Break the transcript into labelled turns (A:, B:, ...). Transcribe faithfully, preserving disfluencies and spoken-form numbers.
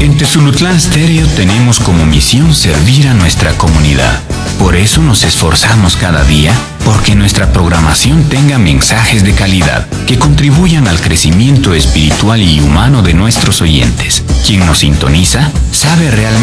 A: En Tezulutlán Stereo tenemos como misión servir a nuestra comunidad. Por eso nos esforzamos cada día porque nuestra programación tenga mensajes de calidad que contribuyan al crecimiento espiritual y humano de nuestros oyentes. Quien nos sintoniza sabe realmente